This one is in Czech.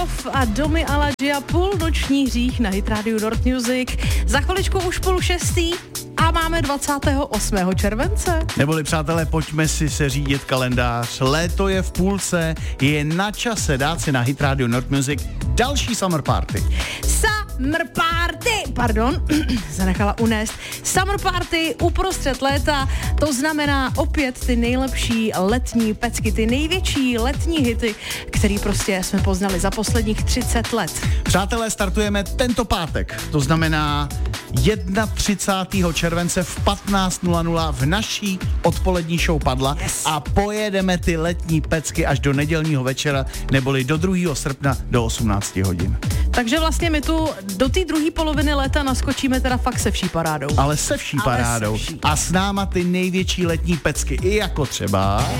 Kirkorov a Domy Aladžia, půlnoční hřích na Hit Radio North Music. Za chviličku už 5:30 a máme 28. července. Neboli přátelé, pojďme si seřídit kalendář. Léto je v půlce, je na čase dát si na Hit Radio North Music další Summer Party. Summer Party, pardon, zanechala unést. Summer Party uprostřed léta, to znamená opět ty nejlepší letní pecky, ty největší letní hity, který prostě jsme poznali za posledních 30 let. Přátelé, startujeme tento pátek, to znamená 31. července v 15:00 v naší odpolední show Padla a pojedeme ty letní pecky až do nedělního večera, neboli do 2. srpna do 18 hodin. Takže vlastně my tu do té druhé poloviny léta naskočíme teda fakt se vší parádou. Ale se vší parádou. A s náma ty největší letní pecky, i jako třeba